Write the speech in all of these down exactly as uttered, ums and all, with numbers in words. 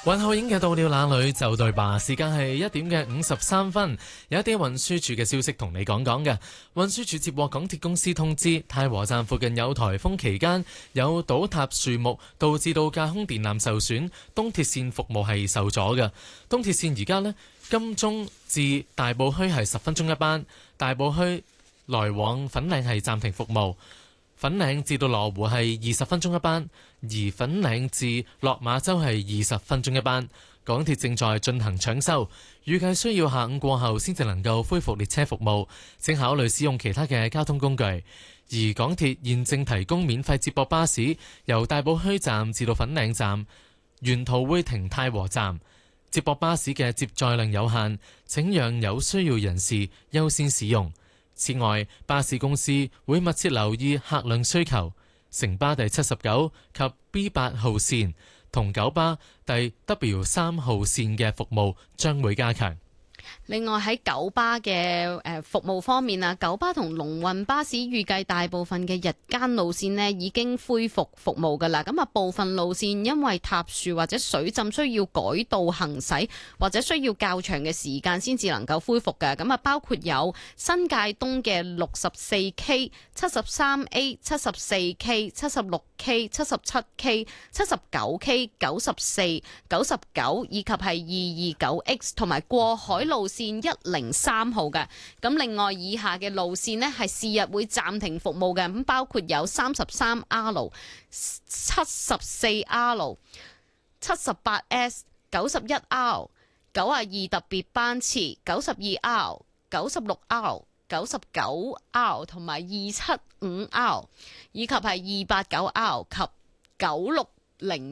運後影嘅到了哪裏就對吧？時間係一點嘅五十三分，有一啲運輸署嘅消息同你講講嘅。運輸署接獲港鐵公司通知，太和站附近有颱風期間有倒塌樹木，導致到架空電纜受損，東鐵線服務係受阻嘅。東鐵線而家呢，金鐘至大埔墟係十分鐘一班，大埔墟來往粉嶺係暫停服務。粉嶺至到羅湖係二十分鐘一班，而粉嶺至落馬洲係二十分鐘一班。港鐵正在進行搶修，預計需要下午過後先至能夠恢復列車服務，請考慮使用其他嘅交通工具。而港鐵現正提供免費接駁巴士，由大埔墟站至到粉嶺站，沿途會停太和站。接駁巴士嘅接載量有限，請讓有需要人士優先使用。此外，巴士公司會密切留意客量需求，城巴第七十九及 B 八號線同九巴第 W 三號線嘅服務將會加強。 另外喺九巴嘅誒服務方面啊，九巴同龍運巴士預計大部分嘅日間路線呢已經恢復服務㗎啦。咁啊，部分路線因為塌樹或者水浸需要改道行駛，或者需要較長嘅時間先至能夠恢復嘅。咁啊，包括有新界東嘅六十四 K、七十三 A、七十四 K、七十六 K、七十七 K、七十九 K、九十四、九十九以及係二二九 X 同埋過海路線一零三號嘅。咁另外以下嘅路線呢係是日會暫停服務嘅，咁包括有三十三 R、七十四 R、七十八 S、九十一 R、九十二特別班次、九十二 R、九十六 R、九十九 R 同埋二七五 R， 以及係二八九 R 及九六零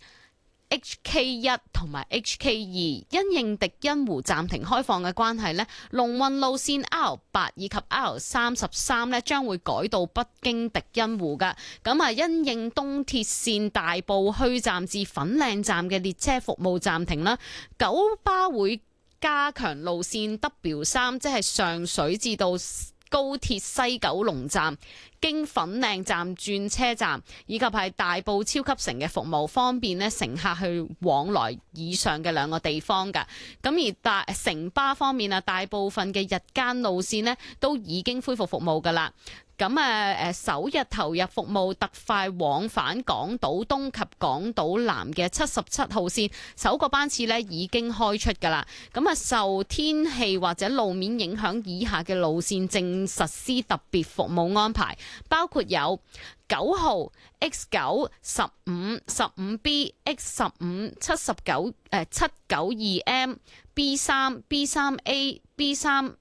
P。H K 一 同埋 H K 二， 因應迪欣湖暫停開放嘅關係呢，龍運路線 R 八 以及 R 三十三呢將會改到不經迪欣湖㗎。咁啊，因應東鐵線大埔墟站至粉嶺站嘅列車服務暫停啦，九巴會加強路線 W 三，即係上水至到高鐵西九龍站，經粉嶺站轉車站，以及係大埔超級城嘅服務，方便咧乘客去往來以上嘅兩個地方㗎。咁而大城巴方面啊，大部分嘅日間路線咧都已經恢復服務㗎啦。咁啊誒首日投入服務特快往返港島東及港島南嘅七十七號線，首個班次咧已經開出㗎啦。咁啊受天氣或者路面影響，以下嘅路線正實施特別服務安排，包括有九號 X 九、十五、十五 B、X 十五、七十九誒七九二 M、B 三、B 三 A、B 三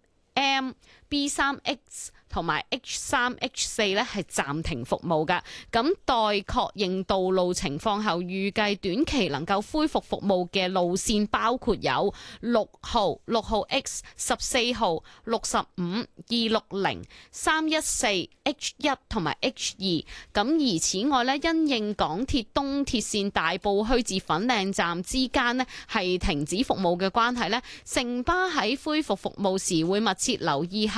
M、B 三 X。同埋 H 三 H 四咧係暫停服務㗎，咁待確認道路情況後，預計短期能夠恢復服務嘅路線包括有六號、六號 X、十四號、六十五、二六零、三一四、H 一同埋 H 二。咁而此外咧，因應港鐵東鐵線大埔墟至粉嶺站之間咧係停止服務嘅關係咧，城巴喺恢復服務時會密切留意客